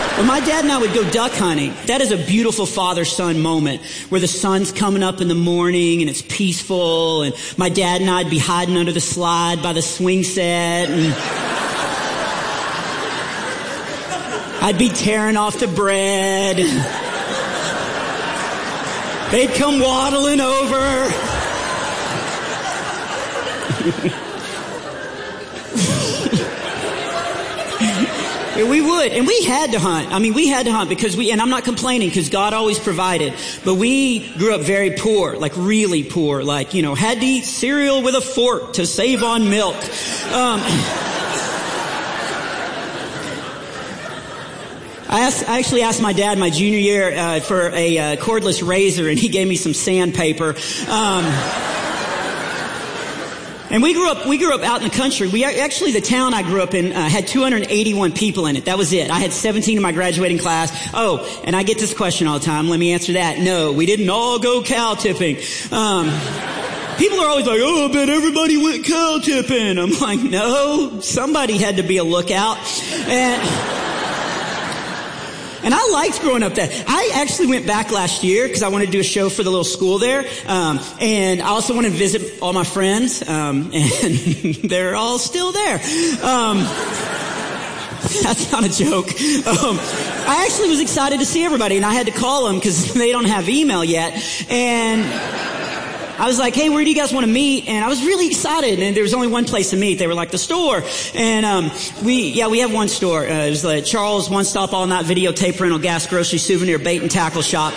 When my dad and I would go duck hunting, that is a beautiful father-son moment where the sun's coming up in the morning and it's peaceful, and my dad and I'd be hiding under the slide by the swing set, and I'd be tearing off the bread. They'd come waddling over. We would, and we had to hunt. I mean, we had to hunt because and I'm not complaining because God always provided, but we grew up very poor, like really poor, like, had to eat cereal with a fork to save on milk. I actually asked my dad my junior year for a cordless razor, and he gave me some sandpaper. And we grew up out in the country. The town I grew up in had 281 people in it. That was it. I had 17 in my graduating class. Oh, and I get this question all the time. Let me answer that. No, we didn't all go cow tipping. People are always like, oh, I bet everybody went cow tipping. I'm like, no, somebody had to be a lookout. And I liked growing up there. I actually went back last year because I wanted to do a show for the little school there. And I also wanted to visit all my friends. And they're all still there. That's not a joke. I actually was excited to see everybody, and I had to call them because they don't have email yet. And I was like, hey, where do you guys want to meet? And I was really excited, and there was only one place to meet. They were like, the store. And we have one store. It was the Charles One Stop All Night Videotape Rental Gas Grocery Souvenir Bait and Tackle Shop.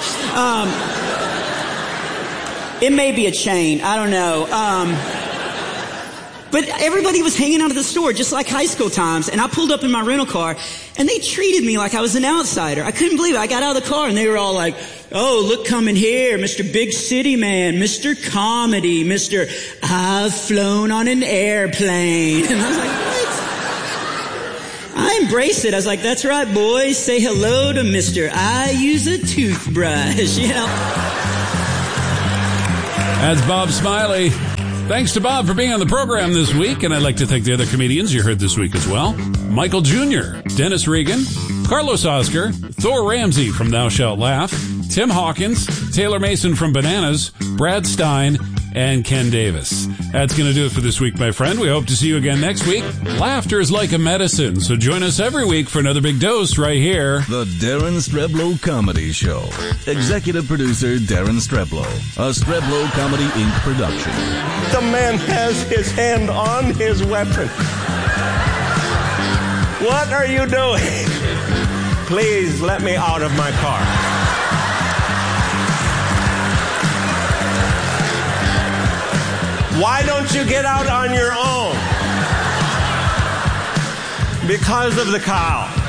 It may be a chain. I don't know. But everybody was hanging out at the store, just like high school times. And I pulled up in my rental car, and they treated me like I was an outsider. I couldn't believe it. I got out of the car, and they were all like, oh, look coming here, Mr. Big City Man, Mr. Comedy, Mr. I've flown on an airplane. And I was like, what? I embraced it. I was like, that's right, boys. Say hello to Mr. I use a toothbrush, That's Bob Smiley. Thanks to Bob for being on the program this week, and I'd like to thank the other comedians you heard this week as well. Michael Jr., Dennis Regan, Carlos Oscar, Thor Ramsey from Thou Shalt Laugh, Tim Hawkins, Taylor Mason from Bananas, Brad Stein, and Ken Davis. That's going to do it for this week, my friend. We hope to see you again next week. Laughter is like a medicine, so join us every week for another big dose right here. The Darren Streblow Comedy Show. Executive producer Darren Streblow. A Streblow Comedy Inc. production. The man has his hand on his weapon. What are you doing? Please let me out of my car. Why don't you get out on your own? Because of the cow.